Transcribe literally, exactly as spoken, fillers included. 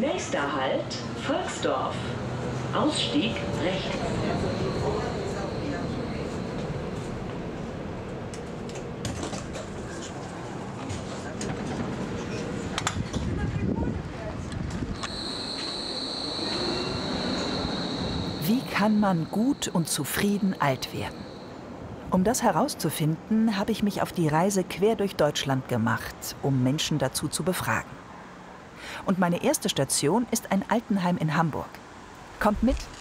Nächster Halt, Volksdorf. Ausstieg rechts. Wie kann man gut und zufrieden alt werden? Um das herauszufinden, habe ich mich auf die Reise quer durch Deutschland gemacht, um Menschen dazu zu befragen. Und meine erste Station ist ein Altenheim in Hamburg. Kommt mit!